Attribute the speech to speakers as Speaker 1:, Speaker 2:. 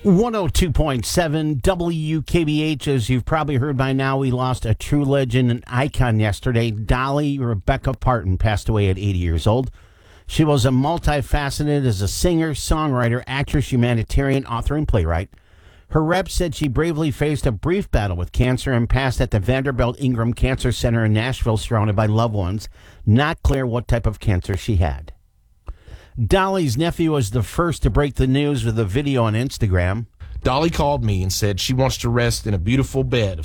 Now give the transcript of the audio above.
Speaker 1: 102.7 WKBH. As you've probably heard by now, we lost a true legend and icon yesterday. Dolly Rebecca Parton passed away at 80 years old. She was a multifaceted as a singer, songwriter, actress, humanitarian, author, and playwright. Her rep said she bravely faced a brief battle with cancer and passed at the Vanderbilt Ingram Cancer Center in Nashville, surrounded by loved ones. Not clear what type of cancer she had. Dolly's nephew was the first to break the news with a video on Instagram.
Speaker 2: Dolly called me and said she wants to rest in a beautiful bed of